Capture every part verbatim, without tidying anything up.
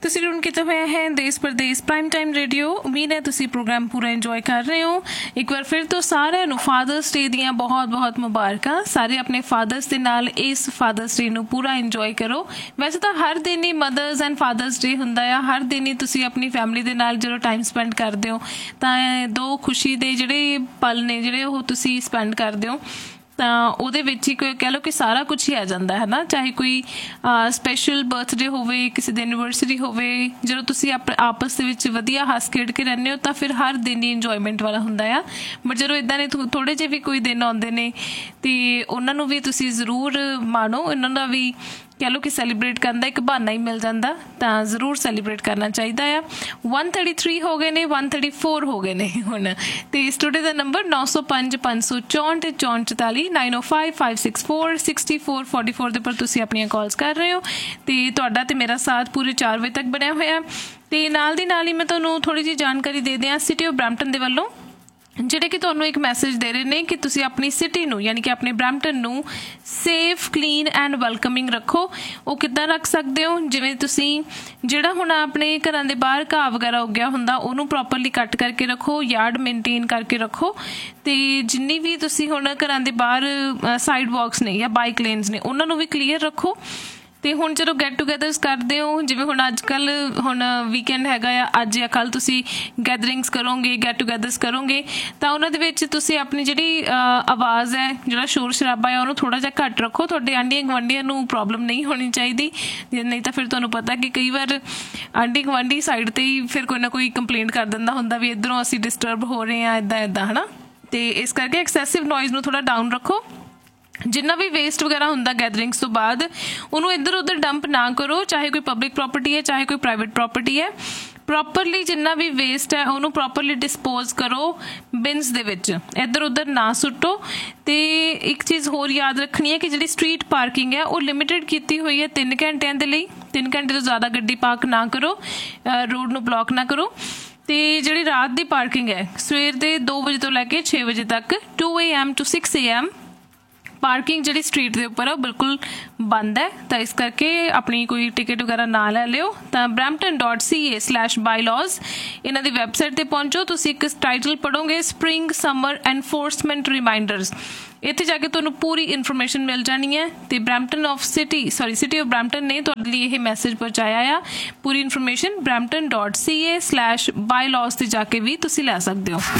ਤੁਸੀਂ ਟਿਊਨ ਕੀਤਾ ਹੋਇਆ ਹੈ ਦੇਸ਼ ਪ੍ਰਦੇਸ਼ ਪ੍ਰਾਈਮ ਟਾਈਮ ਰੇਡੀਓ। ਉਮੀਦ ਹੈ ਤੁਸੀਂ ਪ੍ਰੋਗਰਾਮ ਪੂਰਾ ਇੰਜੋਏ ਕਰ ਰਹੇ ਹੋ। ਇੱਕ ਵਾਰ ਫਿਰ ਤੋਂ ਸਾਰਿਆਂ ਨੂੰ ਫਾਦਰਸ ਡੇ ਦੀਆਂ ਬਹੁਤ ਬਹੁਤ ਮੁਬਾਰਕਾਂ। ਸਾਰੇ ਆਪਣੇ ਫਾਦਰਸ ਦੇ ਨਾਲ ਇਸ ਫਾਦਰਸ ਡੇ ਨੂੰ ਪੂਰਾ ਇੰਜੋਏ ਕਰੋ। ਵੈਸੇ ਤਾਂ ਹਰ ਦਿਨ ਹੀ ਮਦਰਸ ਐਂਡ ਫਾਦਰਸ ਡੇ ਹੁੰਦਾ ਆ, ਹਰ ਦਿਨ ਹੀ ਤੁਸੀਂ ਆਪਣੀ ਫੈਮਿਲੀ ਦੇ ਨਾਲ ਜਦੋਂ ਟਾਈਮ ਸਪੈਂਡ ਕਰਦੇ ਹੋ ਤਾਂ ਦੋ ਖੁਸ਼ੀ ਦੇ ਜਿਹੜੇ ਪਲ ਨੇ ਜਿਹੜੇ ਉਹ ਤੁਸੀਂ ਸਪੈਂਡ ਕਰਦੇ ਹੋ ਤਾਂ ਉਹਦੇ ਵਿੱਚ ਹੀ ਕੋਈ ਕਹਿ ਲਓ ਕਿ ਸਾਰਾ ਕੁਛ ਹੀ ਆ ਜਾਂਦਾ ਹੈ ਨਾ। ਚਾਹੇ ਕੋਈ ਸਪੈਸ਼ਲ ਬਰਥਡੇ ਹੋਵੇ, ਕਿਸੇ ਦੀ ਐਨੀਵਰਸਰੀ ਹੋਵੇ, ਜਦੋਂ ਤੁਸੀਂ ਆਪ ਆਪਸ ਦੇ ਵਿੱਚ ਵਧੀਆ ਹੱਸ ਖੇਡ ਕੇ ਰਹਿੰਦੇ ਹੋ ਤਾਂ ਫਿਰ ਹਰ ਦਿਨ ਹੀ ਇੰਜੋਏਮੈਂਟ ਵਾਲਾ ਹੁੰਦਾ ਆ। ਬਟ ਜਦੋਂ ਇੱਦਾਂ ਦੇ ਥੋੜ੍ਹੇ ਜਿਹੇ ਵੀ ਕੋਈ ਦਿਨ ਆਉਂਦੇ ਨੇ ਅਤੇ ਉਹਨਾਂ ਨੂੰ ਵੀ ਤੁਸੀਂ ਜ਼ਰੂਰ ਮਾਣੋ। ਇਹਨਾਂ ਦਾ ਵੀ ਕਹਿ ਲਓ ਕਿ ਸੈਲੀਬ੍ਰੇਟ ਕਰਨ ਦਾ ਇੱਕ ਬਹਾਨਾ ਹੀ ਮਿਲ ਜਾਂਦਾ ਤਾਂ ਜ਼ਰੂਰ ਸੈਲੀਬ੍ਰੇਟ ਕਰਨਾ ਚਾਹੀਦਾ ਆ। ਵਨ ਥਰਟੀ ਥਰੀ ਹੋ ਗਏ ਨੇ, ਵਨ ਥਰਟੀ ਫੋਰ ਹੋ ਗਏ ਨੇ ਹੁਣ। ਅਤੇ ਸਟੂਡੀਓ ਦਾ ਨੰਬਰ ਨੌ ਸੌ ਪੰਜ ਪੰਜ ਸੌ ਚੌਂਹਠ ਚੌਂਹਠ ਚੁਤਾਲੀ ਨਾਈਨ ਓ five five six four sixty four forty four ਦੇ ਉੱਪਰ ਤੁਸੀਂ ਆਪਣੀਆਂ ਕਾਲਸ ਕਰ ਰਹੇ ਹੋ ਅਤੇ ਤੁਹਾਡਾ ਅਤੇ ਮੇਰਾ ਸਾਥ ਪੂਰੇ ਚਾਰ ਵਜੇ ਤੱਕ ਬਣਿਆ ਹੋਇਆ। ਅਤੇ ਨਾਲ ਦੀ ਨਾਲ ਹੀ ਮੈਂ ਤੁਹਾਨੂੰ ਥੋੜ੍ਹੀ ਜਿਹੀ ਜਾਣਕਾਰੀ ਦੇ ਦਿਆਂ ਸਿਟੀ ਆਫ ਬਰੈਂਪਟਨ ਦੇ ਵੱਲੋਂ, ਜਿਹੜੇ ਕਿ ਤੁਹਾਨੂੰ ਇੱਕ ਮੈਸੇਜ ਦੇ ਰਹੇ ਨੇ ਕਿ ਤੁਸੀਂ ਆਪਣੀ ਸਿਟੀ ਨੂੰ ਯਾਨੀ ਕਿ ਆਪਣੇ ਬਰੈਂਪਟਨ ਨੂੰ ਸੇਫ, ਕਲੀਨ ਐਂਡ ਵੈਲਕਮਿੰਗ ਰੱਖੋ। ਉਹ ਕਿੱਦਾਂ ਰੱਖ ਸਕਦੇ ਹੋ? ਜਿਵੇਂ ਤੁਸੀਂ ਜਿਹੜਾ ਹੁਣ ਆਪਣੇ ਘਰਾਂ ਦੇ ਬਾਹਰ ਘਾਹ ਵਗੈਰਾ ਉੱਗਿਆ ਹੁੰਦਾ ਉਹਨੂੰ ਪ੍ਰੋਪਰਲੀ ਕੱਟ ਕਰਕੇ ਰੱਖੋ, ਯਾਰਡ ਮੇਨਟੇਨ ਕਰਕੇ ਰੱਖੋ। ਅਤੇ ਜਿੰਨੀ ਵੀ ਤੁਸੀਂ ਹੁਣ ਘਰਾਂ ਦੇ ਬਾਹਰ ਸਾਈਡ ਵਾਕਸ ਨੇ ਜਾਂ ਬਾਈਕ ਲੇਨਸ ਨੇ ਉਹਨਾਂ ਨੂੰ ਵੀ ਕਲੀਅਰ ਰੱਖੋ। ਅਤੇ ਹੁਣ ਜਦੋਂ ਗੈਟ ਟੂਗੈਦਰਸ ਕਰਦੇ ਹੋ, ਜਿਵੇਂ ਹੁਣ ਅੱਜ ਕੱਲ੍ਹ ਹੁਣ ਵੀਕਐਂਡ ਹੈਗਾ ਆ, ਅੱਜ ਜਾਂ ਕੱਲ੍ਹ ਤੁਸੀਂ ਗੈਦਰਿੰਗਸ ਕਰੋਗੇ, ਗੈਟ ਟੂਗੈਦਰਸ ਕਰੋਗੇ ਤਾਂ ਉਹਨਾਂ ਦੇ ਵਿੱਚ ਤੁਸੀਂ ਆਪਣੀ ਜਿਹੜੀ ਆਵਾਜ਼ ਹੈ, ਜਿਹੜਾ ਸ਼ੋਰ ਸ਼ਰਾਬਾ ਹੈ ਉਹਨੂੰ ਥੋੜ੍ਹਾ ਜਿਹਾ ਘੱਟ ਰੱਖੋ। ਤੁਹਾਡੇ ਆਂਢੀਆਂ ਗੁਆਂਢੀਆਂ ਨੂੰ ਪ੍ਰੋਬਲਮ ਨਹੀਂ ਹੋਣੀ ਚਾਹੀਦੀ, ਨਹੀਂ ਤਾਂ ਫਿਰ ਤੁਹਾਨੂੰ ਪਤਾ ਕਿ ਕਈ ਵਾਰ ਆਂਢੀ ਗੁਆਂਢੀ ਸਾਈਡ 'ਤੇ ਹੀ ਫਿਰ ਕੋਈ ਨਾ ਕੋਈ ਕੰਪਲੇਂਟ ਕਰ ਦਿੰਦਾ ਹੁੰਦਾ ਵੀ ਇੱਧਰੋਂ ਅਸੀਂ ਡਿਸਟਰਬ ਹੋ ਰਹੇ ਹਾਂ ਇੱਦਾਂ ਇੱਦਾਂ ਹੈ ਨਾ। ਅਤੇ ਇਸ ਕਰਕੇ ਐਕਸੈਸਿਵ ਨੋਇਜ਼ ਨੂੰ ਥੋੜ੍ਹਾ ਡਾਊਨ ਰੱਖੋ। ਜਿੰਨਾ ਵੀ ਵੇਸਟ ਵਗੈਰਾ ਹੁੰਦਾ ਗੈਦਰਿੰਗਸ ਤੋਂ ਬਾਅਦ ਉਹਨੂੰ ਇੱਧਰ ਉੱਧਰ ਡੰਪ ਨਾ ਕਰੋ, ਚਾਹੇ ਕੋਈ ਪਬਲਿਕ ਪ੍ਰੋਪਰਟੀ ਹੈ ਚਾਹੇ ਕੋਈ ਪ੍ਰਾਈਵੇਟ ਪ੍ਰੋਪਰਟੀ ਹੈ। ਪ੍ਰੋਪਰਲੀ ਜਿੰਨਾ ਵੀ ਵੇਸਟ ਹੈ ਉਹਨੂੰ ਪ੍ਰੋਪਰਲੀ ਡਿਸਪੋਜ਼ ਕਰੋ ਬਿਨਸ ਦੇ ਵਿੱਚ, ਇੱਧਰ ਉੱਧਰ ਨਾ ਸੁੱਟੋ। ਅਤੇ ਇੱਕ ਚੀਜ਼ ਹੋਰ ਯਾਦ ਰੱਖਣੀ ਹੈ ਕਿ ਜਿਹੜੀ ਸਟਰੀਟ ਪਾਰਕਿੰਗ ਹੈ ਉਹ ਲਿਮਿਟਡ ਕੀਤੀ ਹੋਈ ਹੈ ਤਿੰਨ ਘੰਟਿਆਂ ਦੇ ਲਈ। ਤਿੰਨ ਘੰਟੇ ਤੋਂ ਜ਼ਿਆਦਾ ਗੱਡੀ ਪਾਰਕ ਨਾ ਕਰੋ, ਰੋਡ ਨੂੰ ਬਲੋਕ ਨਾ ਕਰੋ। ਅਤੇ ਜਿਹੜੀ ਰਾਤ ਦੀ ਪਾਰਕਿੰਗ ਹੈ ਸਵੇਰ ਦੇ ਦੋ ਵਜੇ ਤੋਂ ਲੈ ਕੇ ਛੇ ਵਜੇ ਤੱਕ, to A M two six A M parking ਜਿਹੜੀ ਸਟਰੀਟ ਦੇ ਉੱਪਰ ਆ ਉਹ ਬਿਲਕੁਲ ਬੰਦ ਹੈ। ਤਾਂ ਇਸ ਕਰਕੇ ਆਪਣੀ ਕੋਈ ਟਿਕਟ ਵਗੈਰਾ ਨਾ ਲੈ ਲਿਓ। ਤਾਂ ਬਰੈਂਪਟਨ ਡੋਟ ਸੀ ਏ ਸਲੈਸ਼ ਬਾਈਲॉज ਇਹਨਾਂ ਦੀ ਵੈਬਸਾਈਟ 'ਤੇ ਪਹੁੰਚੋ। ਤੁਸੀਂ ਇੱਕ ਟਾਈਟਲ ਪੜ੍ਹੋਗੇ ਸਪਰਿੰਗ ਸਮਰ ਐਨਫੋਰਸਮੈਂਟ ਰਿਮਾਈਂਡਰਸ, ਇੱਥੇ ਜਾ ਕੇ ਤੁਹਾਨੂੰ ਪੂਰੀ ਇਨਫੋਰਮੇਸ਼ਨ ਮਿਲ ਜਾਣੀ ਹੈ। ਅਤੇ Brampton of city sorry city of Brampton ਨੇ ਤੁਹਾਡੇ ਲਈ ਇਹ ਮੈਸੇਜ ਪਹੁੰਚਾਇਆ ਆ। ਪੂਰੀ ਇਨਫੋਰਮੇਸ਼ਨ ਬਰੈਂਪਟਨ ਡੋਟ ਸੀ ਏ ਸਲੈਸ਼ ਬਾਈਲॉज 'ਤੇ ਜਾ ਕੇ ਵੀ ਤੁਸੀਂ ਲੈ ਸਕਦੇ ਹੋ।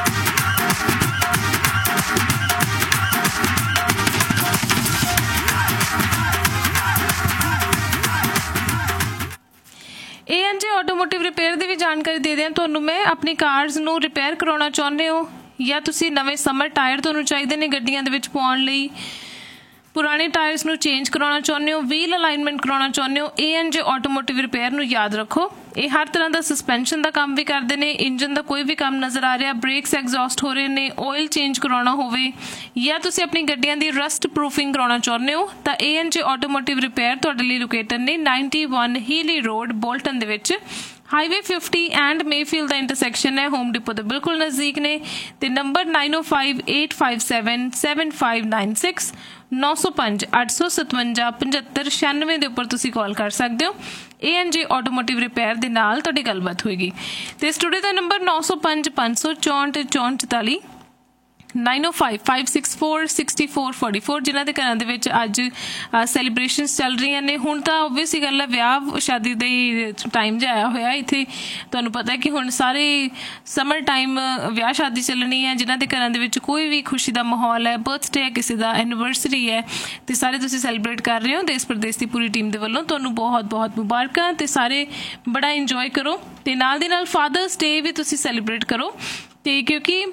ਏ ਐਨ ਜੇ ਆਟੋਮੋਟਿਵ ਰਿਪੇਅਰ ਦੀ ਵੀ ਜਾਣਕਾਰੀ ਦੇ ਦਿਆਂ ਤੁਹਾਨੂੰ ਮੈਂ। ਆਪਣੀ ਕਾਰਸ ਨੂੰ ਰਿਪੇਅਰ ਕਰਾਉਣਾ ਚਾਹੁੰਦੇ ਹੋ ਜਾਂ ਤੁਸੀਂ ਨਵੇਂ ਸਮਰ ਟਾਇਰ ਤੁਹਾਨੂੰ ਚਾਹੀਦੇ ਨੇ ਗੱਡੀਆਂ ਦੇ ਵਿੱਚ ਪਾਉਣ ਲਈ, ਪੁਰਾਣੇ ਟਾਇਰਸ ਨੂੰ ਚੇਂਜ ਕਰਾਉਣਾ ਚਾਹੁੰਦੇ ਹੋ, ਵੀਲ ਅਲਾਈਨਮੈਂਟ ਕਰਾਉਣਾ ਚਾਹੁੰਦੇ ਹੋ, ਏ ਐਨ ਜੇ ਆਟੋਮੋਟਿਵ ਰਿਪੇਅਰ ਨੂੰ ਯਾਦ ਰੱਖੋ। ਇਹ ਹਰ ਤਰ੍ਹਾਂ ਦਾ ਸਸਪੈਂਸ਼ਨ ਦਾ ਕੰਮ ਵੀ ਕਰਦੇ ਨੇ, ਇੰਜਨ ਦਾ ਕੋਈ ਵੀ ਕੰਮ ਨਜ਼ਰ ਆ ਰਿਹਾ, ਬ੍ਰੇਕਸ ਐਗਜ਼ੌਸਟ ਹੋ ਰਹੇ ਨੇ, ਆਇਲ ਚੇਂਜ ਕਰਾਉਣਾ ਹੋਵੇ ਜਾਂ ਤੁਸੀਂ ਆਪਣੀ ਗੱਡੀਆਂ ਦੀ ਰਸਟ ਪ੍ਰੂਫਿੰਗ ਕਰਾਉਣਾ ਚਾਹੁੰਦੇ ਹੋ ਤਾਂ ਏ ਐਨ ਜੇ ਆਟੋਮੋਟਿਵ ਰਿਪੇਅਰ ਤੁਹਾਡੇ ਲਈ ਲੋਕੇਟਡ ਨੇ ਨਾਈਨਟੀ ਵਨ ਹੀਲੀ ਰੋਡ ਬੋਲਟਨ ਦੇ ਵਿੱਚ। Highway fifty and Mayfield the intersection ਹੈ, ਹੋਮ ਡਿਪੋ ਦੇ ਬਿਲਕੁਲ ਨਜ਼ਦੀਕ ਨੇ। ਅਤੇ ਨੰਬਰ ਨਾਈਨ ਓ five eight five seven seven five nine six ਨੌ ਸੌ ਪੰਜ ਅੱਠ ਸੌ ਸਤਵੰਜਾ ਪਝੱਤਰ ਛਿਆਨਵੇਂ ਦੇ ਉੱਪਰ ਤੁਸੀਂ ਕਾਲ ਕਰ ਸਕਦੇ ਹੋ। ਏ ਐਨ ਜੇ ਆਟੋਮੋਟਿਵ ਰਿਪੇਅਰ ਦੇ ਨਾਲ ਤੁਹਾਡੀ ਗੱਲਬਾਤ ਹੋਏਗੀ। ਅਤੇ ਸਟੂਡੀਓ ਦਾ ਨੰਬਰ ਨੌ ਸੌ ਪੰਜ ਪੰਜ ਸੌ ਚੌਂਹਠ ਚੌਂਹਠ ਚੁਤਾਲੀ ਨਾਈਨ ਓ five five six four sixty four forty four ਜਿਨ੍ਹਾਂ ਦੇ ਘਰਾਂ ਦੇ ਵਿੱਚ ਅੱਜ ਸੈਲੀਬ੍ਰੇਸ਼ਨਸ ਚੱਲ ਰਹੀਆਂ ਨੇ। ਹੁਣ ਤਾਂ ਓਬਵੀਅਸ ਹੀ ਗੱਲ ਹੈ, ਵਿਆਹ ਸ਼ਾਦੀ ਦੇ ਟਾਈਮ ਜਿਹਾ ਆਇਆ ਹੋਇਆ ਇੱਥੇ। ਤੁਹਾਨੂੰ ਪਤਾ ਕਿ ਹੁਣ ਸਾਰੇ ਸਮਰ ਟਾਈਮ ਵਿਆਹ ਸ਼ਾਦੀ ਚੱਲਣੀ ਹੈ। ਜਿਨ੍ਹਾਂ ਦੇ ਘਰਾਂ ਦੇ ਵਿੱਚ ਕੋਈ ਵੀ ਖੁਸ਼ੀ ਦਾ ਮਾਹੌਲ ਹੈ, ਬਰਥਡੇ ਹੈ, ਕਿਸੇ ਦਾ ਐਨੀਵਰਸਰੀ ਹੈ ਅਤੇ ਸਾਰੇ ਤੁਸੀਂ ਸੈਲੀਬ੍ਰੇਟ ਕਰ ਰਹੇ ਹੋ, ਦੇਸ਼ ਪ੍ਰਦੇਸ਼ ਦੀ ਪੂਰੀ ਟੀਮ ਦੇ ਵੱਲੋਂ ਤੁਹਾਨੂੰ ਬਹੁਤ ਬਹੁਤ ਮੁਬਾਰਕਾਂ। ਅਤੇ ਸਾਰੇ ਬੜਾ ਇੰਜੋਏ ਕਰੋ ਅਤੇ ਨਾਲ ਦੀ ਨਾਲ ਫਾਦਰਸ ਡੇ ਵੀ ਤੁਸੀਂ ਸੈਲੀਬ੍ਰੇਟ ਕਰੋ। ਅਤੇ ਕਿਉਂਕਿ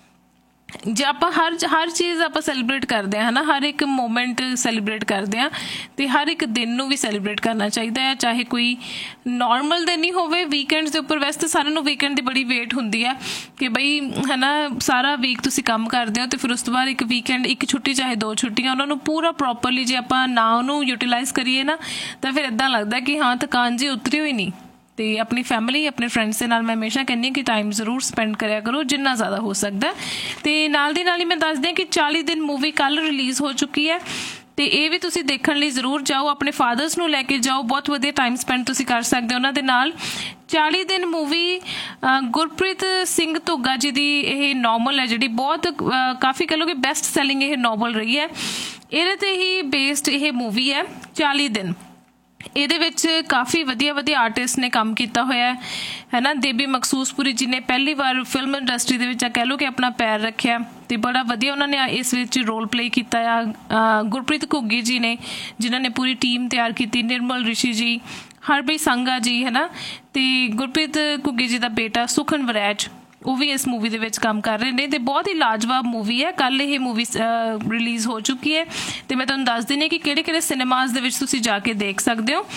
ਜੇ ਆਪਾਂ ਹਰ ਹਰ ਚੀਜ਼ ਆਪਾਂ ਸੈਲੀਬ੍ਰੇਟ ਕਰਦੇ ਹਾਂ ਹੈ ਨਾ, ਹਰ ਇੱਕ ਮੂਮੈਂਟ ਸੈਲੀਬ੍ਰੇਟ ਕਰਦੇ ਹਾਂ ਅਤੇ ਹਰ ਇੱਕ ਦਿਨ ਨੂੰ ਵੀ ਸੈਲੀਬ੍ਰੇਟ ਕਰਨਾ ਚਾਹੀਦਾ ਹੈ, ਚਾਹੇ ਕੋਈ ਨੋਰਮਲ ਦਿਨ ਹੀ ਹੋਵੇ। ਵੀਕਐਂਡਸ ਦੇ ਉੱਪਰ ਵੈਸੇ ਤਾਂ ਸਾਰਿਆਂ ਨੂੰ ਵੀਕਐਂਡ ਦੀ ਬੜੀ ਵੇਟ ਹੁੰਦੀ ਹੈ ਕਿ ਬਈ ਹੈ ਨਾ ਸਾਰਾ ਵੀਕ ਤੁਸੀਂ ਕੰਮ ਕਰਦੇ ਹੋ ਅਤੇ ਫਿਰ ਉਸ ਤੋਂ ਬਾਅਦ ਇੱਕ ਵੀਕਐਂਡ, ਇੱਕ ਛੁੱਟੀ ਚਾਹੇ ਦੋ ਛੁੱਟੀਆਂ, ਉਹਨਾਂ ਨੂੰ ਪੂਰਾ ਪ੍ਰੋਪਰਲੀ ਜੇ ਆਪਾਂ ਨਾ ਉਹਨੂੰ ਯੂਟੀਲਾਈਜ਼ ਕਰੀਏ ਨਾ ਤਾਂ ਫਿਰ ਇੱਦਾਂ ਲੱਗਦਾ ਕਿ ਹਾਂ ਥਕਾਨ ਜੀ ਉਤਰੀ ਹੋਈ ਨਹੀਂ। ਅਤੇ ਆਪਣੀ ਫੈਮਿਲੀ, ਆਪਣੇ ਫਰੈਂਡਸ ਦੇ ਨਾਲ ਮੈਂ ਹਮੇਸ਼ਾ ਕਹਿੰਦੀ ਹਾਂ ਕਿ ਟਾਈਮ ਜ਼ਰੂਰ ਸਪੈਂਡ ਕਰਿਆ ਕਰੋ ਜਿੰਨਾ ਜ਼ਿਆਦਾ ਹੋ ਸਕਦਾ। ਅਤੇ ਨਾਲ ਦੀ ਨਾਲ ਹੀ ਮੈਂ ਦੱਸਦੀ ਹਾਂ ਕਿ ਚਾਲੀ ਦਿਨ ਮੂਵੀ ਕੱਲ੍ਹ ਰਿਲੀਜ਼ ਹੋ ਚੁੱਕੀ ਹੈ ਤੇ ਇਹ ਵੀ ਤੁਸੀਂ ਦੇਖਣ ਲਈ ਜ਼ਰੂਰ ਜਾਓ, ਆਪਣੇ ਫਾਦਰਸ ਨੂੰ ਲੈ ਕੇ ਜਾਓ, ਬਹੁਤ ਵਧੀਆ ਟਾਈਮ ਸਪੈਂਡ ਤੁਸੀਂ ਕਰ ਸਕਦੇ ਹੋ ਉਹਨਾਂ ਦੇ ਨਾਲ। ਚਾਲੀ ਦਿਨ ਮੂਵੀ ਗੁਰਪ੍ਰੀਤ ਸਿੰਘ ਧੁੱਗਾ ਜੀ ਦੀ ਇਹ ਨੋਵਲ ਹੈ ਜਿਹੜੀ ਬਹੁਤ ਕਾਫੀ ਕਹ ਲਓ ਕਿ ਬੈਸਟ ਸੈਲਿੰਗ ਇਹ ਨੋਵਲ ਰਹੀ ਹੈ, ਇਹਦੇ ਤੇ ਹੀ ਬੇਸਡ ਇਹ ਮੂਵੀ ਹੈ ਚਾਲੀ ਦਿਨ। ਇਹਦੇ ਵਿੱਚ ਕਾਫੀ ਵਧੀਆ ਵਧੀਆ ਆਰਟਿਸਟ ਨੇ ਕੰਮ ਕੀਤਾ ਹੋਇਆ ਹੈ ਨਾ। ਦੇਬੀ ਮਕਸੂਸਪੁਰੀ ਜੀ ਨੇ ਪਹਿਲੀ ਵਾਰ ਫਿਲਮ ਇੰਡਸਟਰੀ ਦੇ ਵਿੱਚ ਕਹਿ ਲਓ ਕਿ ਆਪਣਾ ਪੈਰ ਰੱਖਿਆ ਤੇ ਬੜਾ ਵਧੀਆ ਉਹਨਾਂ ਨੇ ਇਸ ਵਿੱਚ ਰੋਲ ਪਲੇ ਕੀਤਾ ਆ। ਗੁਰਪ੍ਰੀਤ ਘੁੱਗੀ ਜੀ ਨੇ ਜਿਨ੍ਹਾਂ ਨੇ ਪੂਰੀ ਟੀਮ ਤਿਆਰ ਕੀਤੀ, ਨਿਰਮਲ ਰਿਸ਼ੀ ਜੀ, ਹਰਬੀ ਸੰਘਾ ਜੀ ਹੈ ਨਾ, ਤੇ ਗੁਰਪ੍ਰੀਤ ਘੁੱਗੀ ਜੀ ਦਾ ਬੇਟਾ ਸੁਖਨ ਵਰੈਜ ਉਹ ਵੀ ਇਸ ਮੂਵੀ ਦੇ ਵਿੱਚ ਕੰਮ ਕਰ ਰਹੇ ਨੇ ਤੇ ਬਹੁਤ ਹੀ ਲਾਜਵਾਬ ਮੂਵੀ ਹੈ। ਕੱਲ੍ਹ ਇਹ ਮੂਵੀ ਰਿਲੀਜ਼ ਹੋ ਚੁੱਕੀ ਹੈ ਤੇ ਮੈਂ ਤੁਹਾਨੂੰ ਦੱਸ ਦਿੰਦੀ ਹਾਂ ਕਿ ਕਿਹੜੇ ਕਿਹੜੇ ਸਿਨੇਮਾਜ਼ ਦੇ ਵਿੱਚ ਤੁਸੀਂ ਜਾ ਕੇ ਦੇਖ ਸਕਦੇ ਹੋ।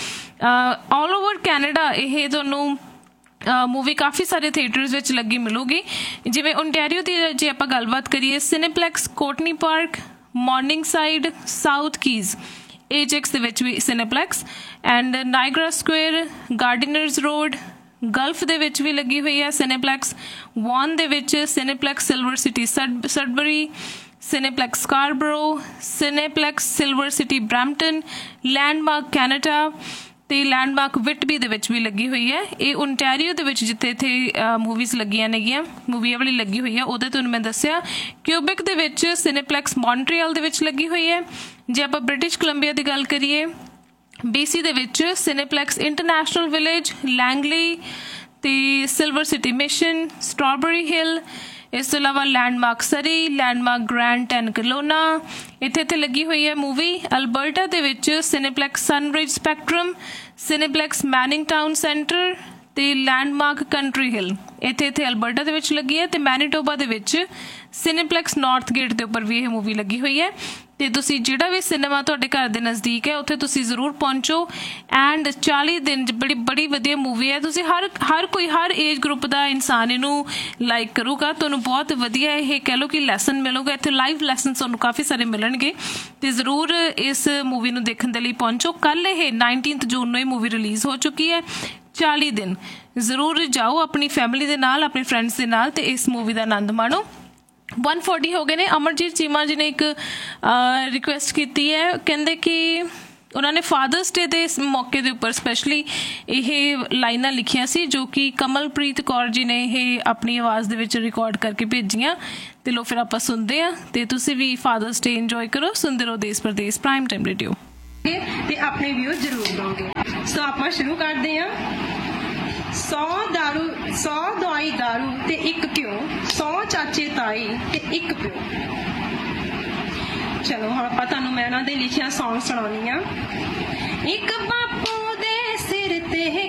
ਆਲ ਓਵਰ ਕੈਨੇਡਾ ਇਹ ਤੁਹਾਨੂੰ ਮੂਵੀ ਕਾਫੀ ਸਾਰੇ ਥੀਏਟਰਸ ਵਿੱਚ ਲੱਗੀ ਮਿਲੂਗੀ। ਜਿਵੇਂ ਓਨਟਾਰੀਓ ਦੀ ਜੇ ਆਪਾਂ ਗੱਲਬਾਤ ਕਰੀਏ, ਸਿਨੇਪਲੈਕਸ Courtney park, morning side, south keys, ਏਜੈਕਸ ਦੇ ਵਿੱਚ ਵੀ ਸਿਨੇਪਲੈਕਸ, and Niagara square, ਗਾਰਡਨਰਸ road, Gulf ਦੇ ਵਿੱਚ ਵੀ ਲੱਗੀ ਹੋਈ ਹੈ ਸਿਨੇਪਲੈਕਸ, ਵਾਨ ਦੇ ਵਿੱਚ ਸਿਨੇਪਲੈਕਸ silver city ਸਡਬਰੀ, ਸਿਨੇਪਲੈਕਸ Scarborough, ਸਿਨੇਪਲੈਕਸ silver city Brampton, landmark Canada ਤੇ ਲੈਂਡਮਾਰਕ ਵਿਟਬੀ ਦੇ ਵਿੱਚ ਵੀ ਲੱਗੀ ਹੋਈ ਹੈ। ਇਹ ਓਨਟਾਰੀਓ ਦੇ ਵਿੱਚ ਜਿੱਥੇ ਇੱਥੇ ਮੂਵੀਜ਼ ਲੱਗੀਆਂ ਨੇਗੀਆਂ, ਮੂਵੀ ਵਾਲੀ ਲੱਗੀ ਹੋਈ ਹੈ ਉਹਦੇ ਤੁਹਾਨੂੰ ਮੈਂ ਦੱਸਿਆ। ਕਿਊਬਿਕ ਦੇ ਵਿੱਚ ਸਿਨੇਪਲੈਕਸ ਮੌਂਟਰੀਅਲ ਦੇ ਵਿੱਚ ਲੱਗੀ ਹੋਈ ਹੈ। ਜੇ ਆਪਾਂ ਬ੍ਰਿਟਿਸ਼ ਕੋਲੰਬੀਆ ਦੀ ਗੱਲ ਕਰੀਏ, ਬੀ ਸੀ ਦੇ ਵਿੱਚ ਸਿਨੇਪਲੈਕਸ ਇੰਟਰਨੈਸ਼ਨਲ ਵਿਲੇਜ, ਲੈਂਗਲੀ ਤੇ ਸਿਲਵਰ ਸਿਟੀ ਮਿਸ਼ਨ, ਸਟ੍ਰਾਬੇਰੀ ਹਿੱਲ, ਇਸ ਤੋਂ ਇਲਾਵਾ landmark Surrey, landmark grand and Kelowna ਇੱਥੇ ਇੱਥੇ ਲੱਗੀ ਹੋਈ ਹੈ ਮੂਵੀ। ਅਲਬਰਟਾ ਦੇ ਵਿੱਚ ਸਿਨੇਪਲੈਕਸ ਸਨਰਿਜ ਸਪੈਕਟਰਮ, ਸਿਨੇਪਲੈਕਸ ਮੈਨਿੰਗ ਟਾਊਨ ਸੈਂਟਰ ਤੇ ਲੈਂਡਮਾਰਕ ਕੰਟਰੀ ਹਿੱਲ ਇੱਥੇ ਇੱਥੇ ਅਲਬਰਟਾ ਦੇ ਵਿੱਚ ਲੱਗੀ ਹੈ। ਤੇ ਮੈਨੀਟੋਬਾ ਦੇ ਵਿੱਚ ਸਿਨੇਪਲੈਕਸ ਨਾਰਥ ਗੇਟ ਦੇ ਉੱਪਰ ਵੀ ਇਹ ਮੂਵੀ ਲੱਗੀ ਹੋਈ ਹੈ। ਤੇ ਤੁਸੀਂ ਜਿਹੜਾ ਵੀ ਸਿਨੇਮਾ ਤੁਹਾਡੇ ਘਰ ਦੇ ਨਜ਼ਦੀਕ ਹੈ ਉੱਥੇ ਤੁਸੀਂ ਜ਼ਰੂਰ ਪਹੁੰਚੋ। ਐਂਡ ਚਾਲੀ ਦਿਨ ਬੜੀ ਬੜੀ ਵਧੀਆ ਮੂਵੀ ਹੈ, ਤੁਸੀਂ ਹਰ ਹਰ ਕੋਈ ਹਰ ਏਜ ਗਰੁੱਪ ਦਾ ਇਨਸਾਨ ਇਹਨੂੰ ਲਾਈਕ ਕਰੂਗਾ। ਤੁਹਾਨੂੰ ਬਹੁਤ ਵਧੀਆ ਇਹ ਕਹਿ ਲਓ ਕਿ ਲੈਸਨ ਮਿਲੂਗਾ, ਇੱਥੇ ਲਾਈਵ ਲੈਸਨ ਤੁਹਾਨੂੰ ਕਾਫੀ ਸਾਰੇ ਮਿਲਣਗੇ ਤੇ ਜ਼ਰੂਰ ਇਸ ਮੂਵੀ ਨੂੰ ਦੇਖਣ ਦੇ ਲਈ ਪਹੁੰਚੋ। ਕੱਲ੍ਹ ਇਹ ਨਾਈਨਟੀਨਥ ਜੂਨ ਨੂੰ ਇਹ ਮੂਵੀ ਰਿਲੀਜ਼ ਹੋ ਚੁੱਕੀ ਹੈ। ਚਾਲੀ ਦਿਨ ਜ਼ਰੂਰ ਜਾਓ ਆਪਣੀ ਫੈਮਿਲੀ ਦੇ ਨਾਲ, ਆਪਣੇ ਫਰੈਂਡਸ ਦੇ ਨਾਲ ਤੇ ਇਸ ਮੂਵੀ ਦਾ ਆਨੰਦ ਮਾਣੋ। ਇੱਕ ਸੌ ਚਾਲੀ ਹੋ ਗਏ ਨੇ। ਅਮਰਜੀਤ ਚੀਮਾ ਜੀ ਨੇ ਇੱਕ ਰਿਕੁਐਸਟ ਕੀਤੀ ਹੈ, ਕਹਿੰਦੇ ਕਿ ਉਹਨਾਂ ਨੇ ਫਾਦਰਸ ਡੇ ਦੇ ਮੌਕੇ ਦੇ ਉੱਪਰ ਸਪੈਸ਼ਲੀ ਇਹ ਲਾਈਨਾਂ ਲਿਖੀਆਂ ਸੀ ਜੋ ਕਿ ਕਮਲਪ੍ਰੀਤ ਕੌਰ ਜੀ ਨੇ ਇਹ ਆਪਣੀ ਆਵਾਜ਼ ਦੇ ਵਿੱਚ ਰਿਕਾਰਡ ਕਰਕੇ ਭੇਜੀਆਂ। ਤੇ ਲੋ ਫਿਰ ਆਪਾਂ ਸੁਣਦੇ ਹਾਂ ਤੇ ਤੁਸੀਂ ਵੀ ਫਾਦਰਸ ਡੇ ਇੰਜੋਏ ਕਰੋ। ਸੁਣਦੇ ਰਹੋ ਦੇਸ਼ ਪ੍ਰਦੇਸ਼ ਪ੍ਰਾਈਮ ਟਾਈਮ ਰੇਡੀਓ ਤੇ ਆਪਣੇ ਵਿਊ ਜ਼ਰੂਰ ਦੋਗੇ। ਸੋ ਆਪਾਂ ਸ਼ੁਰੂ ਕਰਦੇ ਹਾਂ। ਸੌ ਦਾਰੂ ਸੌ ਦਵਾਈ ਦਾਰੂ ਤੇ ਇੱਕ ਘਿਓ, ਸੌ ਚਾਚੇ ਤਾਈ ਤੇ ਇੱਕ ਪਿਓ। ਚਲੋ ਹੁਣ ਆਪਾਂ ਤੁਹਾਨੂੰ ਮੈਂ ਇਹਨਾਂ ਦੇ ਲਿਖਿਆ ਸੌਂਗ ਸੁਣਾਉਣੀ ਆ। ਇੱਕ ਬਾਪੂ ਦੇ ਸਿਰ ਤੇ